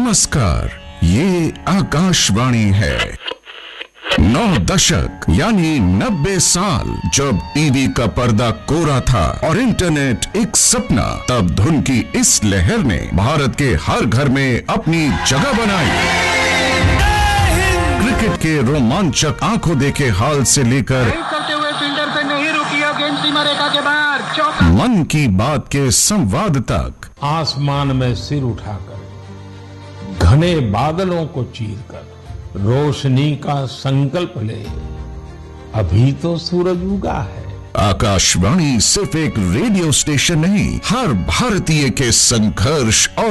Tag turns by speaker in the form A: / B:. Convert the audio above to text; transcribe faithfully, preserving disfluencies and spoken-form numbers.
A: नमस्कार, ये आकाशवाणी है। नौ दशक यानी नब्बे साल जब टीवी का पर्दा कोरा था और इंटरनेट एक सपना, तब धुन की इस लहर ने भारत के हर घर में अपनी जगह बनाई। क्रिकेट के रोमांचक आंखों देखे हाल से लेकर
B: करते हुए फील्डर से नहीं रुकी है, गेंद सीमा रेखा के बाहर, चौका।
A: मन की बात के संवाद तक,
C: आसमान में सिर उठाकर, घने बादलों को चीरकर रोशनी का संकल्प ले, अभी तो सूरज उगा है।
A: आकाशवाणी सिर्फ एक रेडियो स्टेशन नहीं, हर भारतीय के संघर्ष और